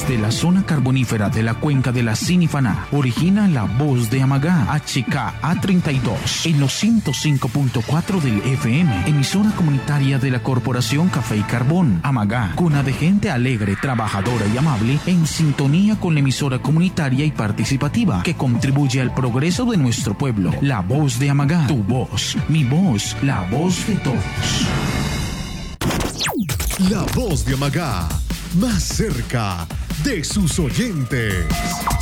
Desde la zona carbonífera de la cuenca de la Sinifaná, origina La Voz de Amagá, HKA32, en los 105.4 del FM, emisora comunitaria de la Corporación Café y Carbón, Amagá, cuna de gente alegre, trabajadora y amable, en sintonía con la emisora comunitaria y participativa, que contribuye al progreso de nuestro pueblo. La Voz de Amagá, tu voz, mi voz, la voz de todos. La Voz de Amagá, más cerca de sus oyentes.